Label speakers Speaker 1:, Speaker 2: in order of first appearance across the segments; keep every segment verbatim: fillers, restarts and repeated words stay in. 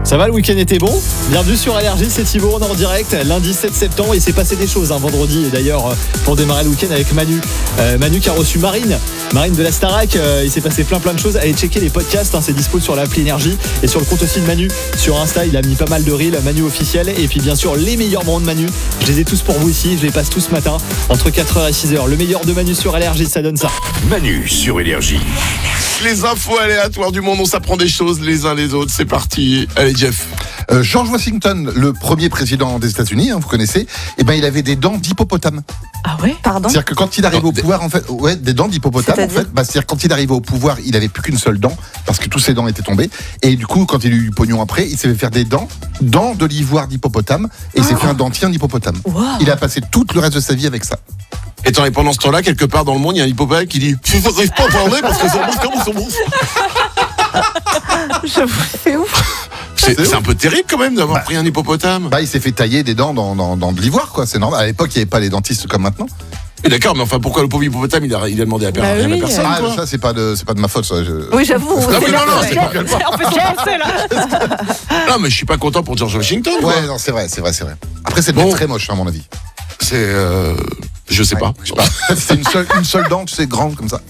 Speaker 1: Ça va, le week-end était bon? Bienvenue sur Allergie, c'est Thibaut, on est en direct lundi sept septembre. Il s'est passé des choses hein, vendredi et d'ailleurs pour démarrer le week-end avec Manu. Euh, Manu qui a reçu Marine, Marine de la Starac. Euh, il s'est passé plein plein de choses. Allez checker les podcasts, hein, c'est dispo sur l'appli Énergie et sur le compte aussi de Manu sur Insta. Il a mis pas mal de reels, Manu officiel. Et puis bien sûr les meilleurs moments de Manu. Je les ai tous pour vous ici, je les passe tous ce matin entre quatre heures et six heures. Le meilleur de Manu sur Allergie, ça donne ça.
Speaker 2: Manu sur Énergie.
Speaker 3: Les infos aléatoires du monde, on s'apprend des choses les uns les autres. C'est parti. Allez Jeff.
Speaker 4: Euh, George Washington, le premier président des États-Unis, hein, vous connaissez, eh ben il avait des dents d'hippopotame.
Speaker 5: Ah ouais? Pardon?
Speaker 4: C'est-à-dire que quand il arrivait
Speaker 3: Non,
Speaker 4: au
Speaker 3: des...
Speaker 4: pouvoir, en fait, ouais, des dents d'hippopotame, en
Speaker 5: C'est-à-dire
Speaker 4: fait, bah, c'est-à-dire quand il arrivait au pouvoir, il avait plus qu'une seule dent parce que tous ses dents étaient tombées. Et du coup, quand il a eu du pognon après, il s'est fait faire des dents, dents de l'ivoire d'hippopotame, et il s'est fait un dentier en hippopotame.
Speaker 5: Wow.
Speaker 4: Il a passé tout le reste de sa vie avec ça.
Speaker 3: Et attends, et pendant ce temps-là, quelque part dans le monde, il y a un hippopotame qui dit je n'arrive pas à parler parce que ça bouge comme son bouge.
Speaker 5: J'avoue, c'est ouf.
Speaker 3: C'est, c'est un peu terrible quand même d'avoir
Speaker 4: bah,
Speaker 3: pris un hippopotame.
Speaker 4: Bah, il s'est fait tailler des dents dans, dans, dans de l'ivoire, quoi. C'est normal. À l'époque, il n'y avait pas les dentistes comme maintenant.
Speaker 3: Mais d'accord, mais enfin pourquoi le pauvre hippopotame il a, il a demandé à, per-
Speaker 5: Bah
Speaker 3: rien
Speaker 5: oui,
Speaker 3: à personne
Speaker 4: Ah,
Speaker 3: quoi.
Speaker 4: ça, c'est pas de, c'est pas de ma faute, ça. Je...
Speaker 5: Oui, j'avoue.
Speaker 3: Non, mais non, non, c'est pas-
Speaker 5: On peut se lancer là.
Speaker 3: Non mais je suis pas content pour George Washington quoi.
Speaker 4: Ouais, non, c'est vrai, c'est vrai, c'est vrai. Après, c'est
Speaker 3: Bon.
Speaker 4: très moche, à mon avis.
Speaker 3: C'est euh, je sais pas.
Speaker 4: Je sais pas. C'est une seule, une seule dent, tu sais, grande comme ça.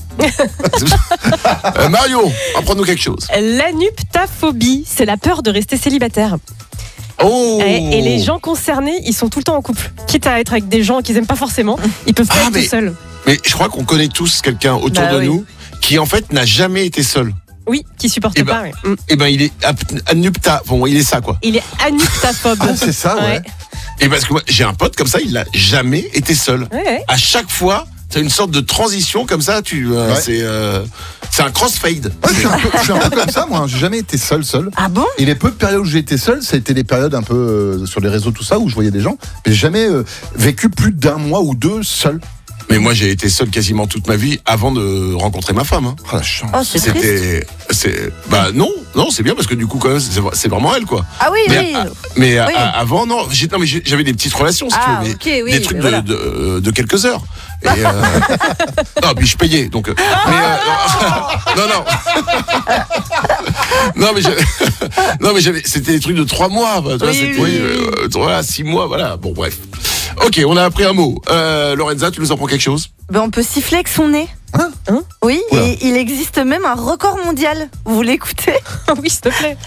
Speaker 3: Euh, Mario, apprends-nous quelque chose.
Speaker 6: L'anuptaphobie, c'est la peur de rester célibataire.
Speaker 3: Oh.
Speaker 6: Et, et les gens concernés, ils sont tout le temps en couple. Quitte à être avec des gens qu'ils aiment pas forcément, ils peuvent pas
Speaker 3: Ah,
Speaker 6: être
Speaker 3: mais-
Speaker 6: tout seuls.
Speaker 3: Mais je crois qu'on connaît tous quelqu'un autour
Speaker 6: Bah
Speaker 3: de
Speaker 6: oui.
Speaker 3: nous qui en fait n'a jamais été seul.
Speaker 6: Oui, qui supportent
Speaker 3: Eh ben,
Speaker 6: pas. ouais. Mm.
Speaker 3: Et ben il est ap- anupta, bon il est ça quoi.
Speaker 6: Il est anuptaphobe.
Speaker 4: Ah, c'est ça, ouais.
Speaker 6: Ouais.
Speaker 3: Et parce que moi j'ai un pote comme ça, il n'a jamais été seul.
Speaker 6: Ouais, ouais.
Speaker 3: À chaque fois, t'as une sorte de transition comme ça, tu euh,
Speaker 4: Ouais.
Speaker 3: c'est euh, c'est un crossfade.
Speaker 4: Ouais, je, suis un peu, je suis un peu comme ça, moi. J'ai jamais été seul, seul.
Speaker 5: Ah bon?
Speaker 4: Et les peu de périodes où j'ai été seul, c'était des périodes un peu euh, sur les réseaux, tout ça, où je voyais des gens. Mais j'ai jamais euh, vécu plus d'un mois ou deux seul.
Speaker 3: Mais moi j'ai été seul quasiment toute ma vie avant de rencontrer ma femme. Hein.
Speaker 4: Oh la chance.
Speaker 5: Oh, c'est triste.
Speaker 3: C'était c'est bah non non c'est bien parce que du coup quand même c'est, c'est vraiment elle quoi.
Speaker 5: Ah oui,
Speaker 3: Mais,
Speaker 5: oui.
Speaker 3: à- mais à-
Speaker 5: Oui.
Speaker 3: à- avant non, j'ai, non mais j'ai- j'avais des petites relations si
Speaker 5: Ah,
Speaker 3: tu veux, mais
Speaker 5: ok, oui,
Speaker 3: des trucs
Speaker 5: mais
Speaker 3: de,
Speaker 5: voilà.
Speaker 3: de, euh, de quelques heures. Et euh... non puis je payais donc. euh, Mais euh, non non non mais j'avais... non mais j'avais c'était des trucs de trois mois. Bah, tu vois,
Speaker 5: Oui,
Speaker 3: c'était
Speaker 5: oui,
Speaker 3: euh, voilà six mois voilà bon bref. Ok on a appris un mot. Euh, Lorenza tu nous apprends quelque chose?
Speaker 5: Ben, on peut siffler avec son nez.
Speaker 4: Hein
Speaker 6: Hein
Speaker 5: Oui,
Speaker 4: Oula.
Speaker 5: et il existe même un record mondial. Vous voulez écouter?
Speaker 6: Oui, s'il te plaît.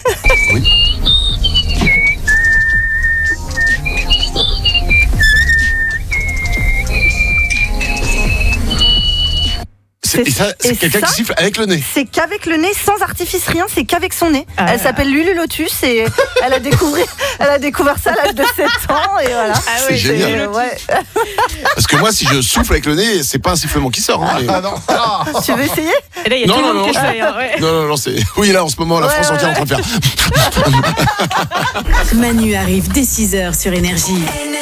Speaker 3: C'est, et ça, c'est
Speaker 5: et
Speaker 3: quelqu'un
Speaker 5: ça
Speaker 3: qui siffle avec le nez.
Speaker 5: C'est qu'avec le nez, sans artifice, rien, c'est qu'avec son nez.
Speaker 6: Ah.
Speaker 5: Elle s'appelle Lulu Lotus et elle a découvert, elle a découvert ça à l'âge de sept ans et voilà.
Speaker 3: C'est génial.
Speaker 5: Euh, ouais.
Speaker 3: Parce que moi, si je souffle avec le nez, c'est pas un sifflement qui sort. Hein, mais-
Speaker 4: Ah non. Ah.
Speaker 5: Tu veux essayer?
Speaker 6: Et là, il y a
Speaker 3: Non,
Speaker 6: tout le
Speaker 3: non,
Speaker 6: monde
Speaker 3: non,
Speaker 6: qui essaye. hein, ouais.
Speaker 3: Non, non, non, c'est. Oui, là, en ce moment, la
Speaker 5: Ouais,
Speaker 3: France entière est en train de faire.
Speaker 7: Manu arrive dès six heures sur Énergie.